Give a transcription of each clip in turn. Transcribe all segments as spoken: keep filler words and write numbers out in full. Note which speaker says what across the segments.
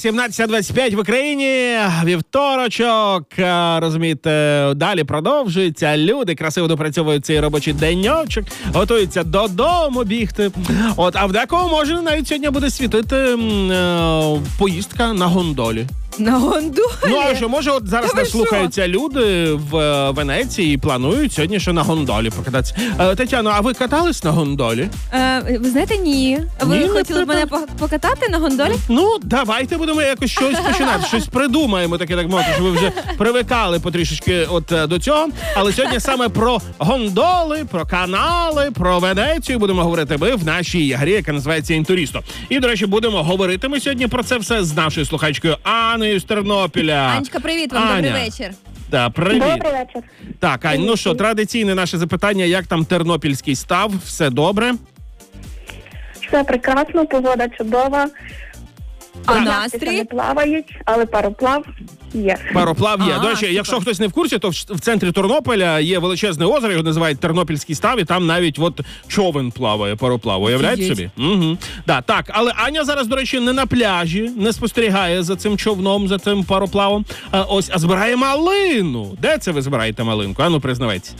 Speaker 1: сімнадцята двадцять п'ять в Україні, вівторочок, розумієте, далі продовжується, люди красиво допрацьовують цей робочий деньочок, готуються додому бігти. От, а в декого, може, навіть сьогодні буде світити е, поїздка на гондолі.
Speaker 2: На гондолі?
Speaker 1: Ну, а що, може, от зараз нас слухаються люди в е, Венеції і планують сьогодні ще на гондолі покататися. Е, Тетяно, а ви катались на гондолі?
Speaker 2: Е, ви знаєте, ні. Ви
Speaker 1: Ні,
Speaker 2: хотіли б мене покатати на гондолі?
Speaker 1: Ну, давайте будемо якось щось починати, щось придумаємо, таке так мовити, що ви вже привикали потрішечки от до цього. Але сьогодні саме про гондоли, про канали, про Венецію будемо говорити ми в нашій грі, яка називається «Інтурісто». І, до речі, будемо говорити ми сьогодні про це все з нашою слухачкою Анною з Тернопіля.
Speaker 2: Анечка, привіт вам,
Speaker 1: Аня.
Speaker 2: добрий вечір.
Speaker 1: Да, привіт.
Speaker 3: Добрий вечір.
Speaker 1: Так, Ань, ну що, традиційне наше запитання, як там тернопільський став? Все добре?
Speaker 3: Все прекрасно, погода чудова.
Speaker 2: А
Speaker 3: Яхти
Speaker 2: настрій?
Speaker 3: не плавають, але пароплав є.
Speaker 1: Пароплав є.
Speaker 2: А,
Speaker 1: До речі,
Speaker 2: супер.
Speaker 1: якщо хтось не в курсі, то в, в центрі Тернополя є величезне озеро, його називають Тернопільський став, і там навіть от човен плаває, пароплав. Уявляєте собі? Угу. Да, так, але Аня зараз, до речі, не на пляжі, не спостерігає за цим човном, за цим пароплавом. А, ось, а збирає малину. Де це ви збираєте малинку? Ану, признавайтеся.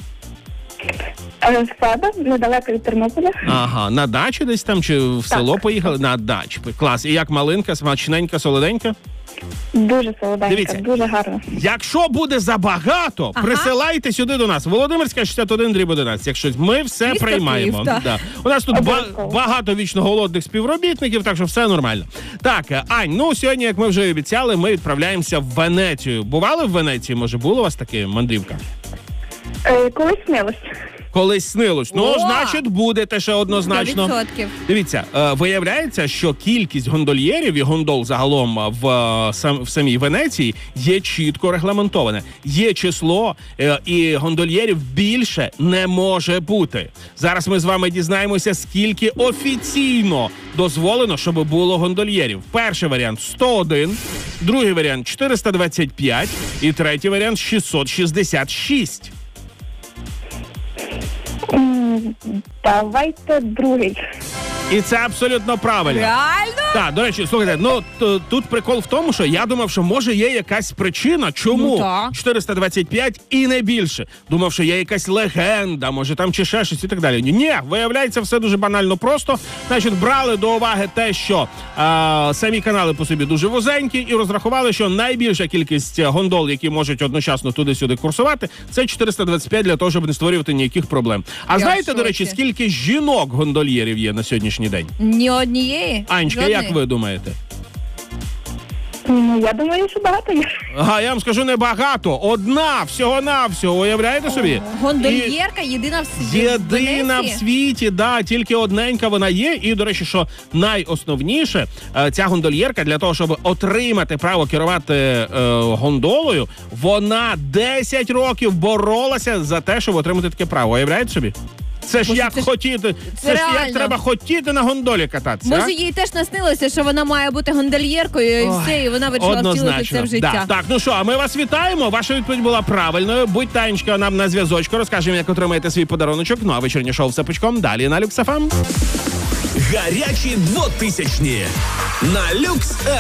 Speaker 3: Е, В себе, недалеко від Тернополя.
Speaker 1: Ага, на дачі десь там, чи в село поїхали? На дачі. Клас. І як малинка, смачненька, солоденька?
Speaker 3: Дуже солоденька,
Speaker 1: Дивіться.
Speaker 3: дуже гарно.
Speaker 1: Якщо буде забагато,
Speaker 2: Ага.
Speaker 1: присилайте сюди до нас. Володимирська, шістдесят один дріб одинадцять. Якщо ми все
Speaker 2: Місто
Speaker 1: приймаємо.
Speaker 2: Київ, так.
Speaker 1: Да. У нас тут ба-
Speaker 3: Обов'язково.
Speaker 1: багато вічно голодних співробітників, так що все нормально. Так, Ань, ну сьогодні, як ми вже і обіцяли, ми відправляємося в Венецію. Бували в Венеції? Може, було у вас таке мандрівка?
Speaker 3: Е, Колись снилось.
Speaker 1: Колись снилось. Ну,
Speaker 2: О!
Speaker 1: значить, будете ще однозначно.
Speaker 2: сто відсотків.
Speaker 1: Дивіться, е, виявляється, що кількість гондольєрів і гондол загалом в, е, сам, в самій Венеції є чітко регламентоване. Є число, е, і гондольєрів більше не може бути. Зараз ми з вами дізнаємося, скільки офіційно дозволено, щоб було гондольєрів. Перший варіант – сто один, другий варіант – чотириста двадцять п'ять і третій варіант – шістсот шістдесят шість.
Speaker 3: М, Давайте другий.
Speaker 1: І це абсолютно правильно.
Speaker 2: Реально?
Speaker 1: Так, до речі, слухайте, ну т- тут прикол в тому, що я думав, що може є якась причина, чому
Speaker 2: Ну, так.
Speaker 1: чотириста двадцять п'ять і не більше. Думав, що є якась легенда, може там чи ще щось і так далі. Ні, виявляється, все дуже банально просто. Значить, брали до уваги те, що а, самі канали по собі дуже вузенькі, і розрахували, що найбільша кількість гондол, які можуть одночасно туди-сюди курсувати, це чотириста двадцять п'ять для того, щоб не створювати ніяких проблем. А
Speaker 2: Я
Speaker 1: знаєте,
Speaker 2: в
Speaker 1: до речі,
Speaker 2: шоці.
Speaker 1: скільки жінок-гондольєрів є на сьогоднішній день?
Speaker 2: Ні однієї?
Speaker 1: Анечка,
Speaker 2: Жодної?
Speaker 1: як ви думаєте?
Speaker 3: Ну, я думаю, що багато є.
Speaker 1: Ага, я вам скажу, небагато. Одна, всього-навсього, уявляєте собі?
Speaker 2: Гондольєрка єдина в
Speaker 1: І
Speaker 2: світі.
Speaker 1: єдина в світі, да, тільки одненька вона є. І, до речі, що найосновніше, е, ця гондольєрка для того, щоб отримати право керувати е, гондолою, вона десять років боролася за те, щоб отримати таке право. Уявляєте собі? Це ж
Speaker 2: Боже,
Speaker 1: як
Speaker 2: це ж-
Speaker 1: хотіти, це,
Speaker 2: це
Speaker 1: ж як
Speaker 2: реально.
Speaker 1: треба хотіти на гондолі кататися. а?
Speaker 2: Може, їй теж наснилося, що вона має бути гондольєркою, і
Speaker 1: Ой,
Speaker 2: все, і вона вирішила втілити
Speaker 1: однозначно.
Speaker 2: це в життя.
Speaker 1: Да. Так, ну що, а ми вас вітаємо. Ваша відповідь була правильною. Будьте, Анечка, нам на зв'язочку. Розкажемо, як отримаєте свій подаруночок. Ну а вечірнє шоу все пучком. Далі на Люкс еф ем.
Speaker 4: Гарячі двотисячні на Люкс